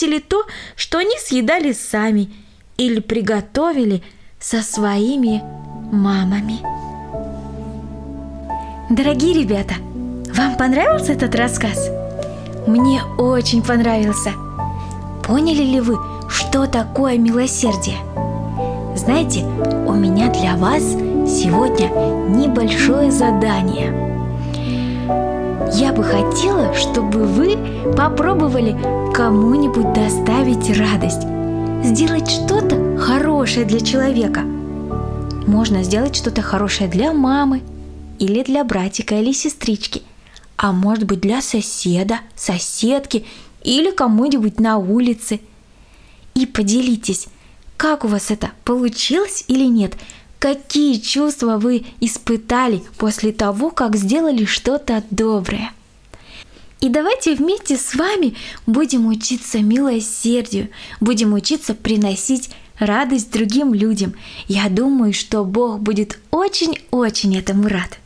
чистили то, что они съедали сами или приготовили со своими мамами. Дорогие ребята, вам понравился этот рассказ? Мне очень понравился. Поняли ли вы, что такое милосердие? Знаете, у меня для вас сегодня небольшое задание. Я бы хотела, чтобы вы попробовали кому-нибудь доставить радость, сделать что-то хорошее для человека. Можно сделать что-то хорошее для мамы или для братика или сестрички, а может быть для соседа, соседки или кому-нибудь на улице. И поделитесь, как у вас это получилось или нет, какие чувства вы испытали после того, как сделали что-то доброе. И давайте вместе с вами будем учиться милосердию, будем учиться приносить радость другим людям. Я думаю, что Бог будет очень-очень этому рад.